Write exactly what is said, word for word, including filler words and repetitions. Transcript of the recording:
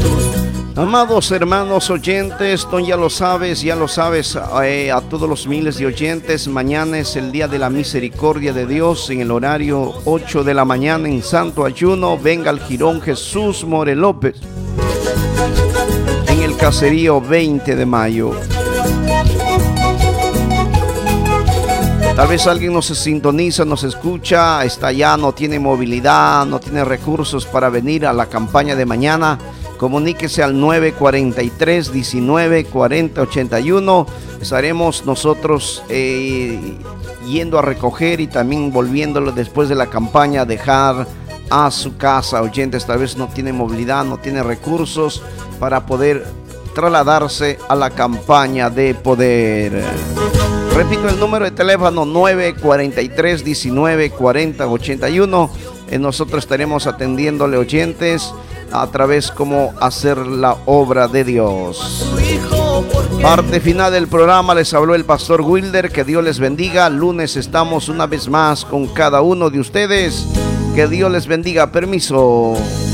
Amados hermanos oyentes, tú ya lo sabes, ya lo sabes, eh, a todos los miles de oyentes, mañana es el día de la misericordia de Dios en el horario ocho de la mañana en Santo Ayuno. Venga al Jirón Jesús More López en el caserío veinte de mayo. Tal vez alguien nos sintoniza, nos escucha, está allá, no tiene movilidad, no tiene recursos para venir a la campaña de mañana. Comuníquese al nueve cuarenta y tres, diecinueve, cuarenta, ochenta y uno. Estaremos nosotros eh, yendo a recoger y también volviéndolo después de la campaña a dejar a su casa. Oyentes, tal vez no tiene movilidad, no tiene recursos para poder trasladarse a la campaña de poder. Repito el número de teléfono nueve cuarenta y tres, diecinueve, cuarenta, ochenta y uno. Eh, nosotros estaremos atendiéndole, oyentes, a través cómo hacer la obra de Dios. Parte final del programa, les habló el pastor Wilder. Que Dios les bendiga. Lunes estamos una vez más con cada uno de ustedes. Que Dios les bendiga. Permiso.